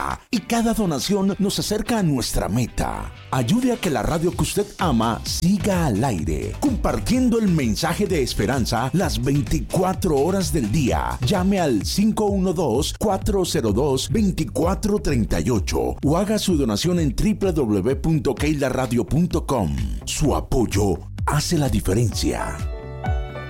y cada donación nos acerca a nuestra meta. Ayude a que la radio que usted ama siga al aire, compartiendo el mensaje de esperanza las 24 horas del día. Llame al 512-402-2438 o haga su donación en www.keilaradio.com. Su apoyo hace la diferencia.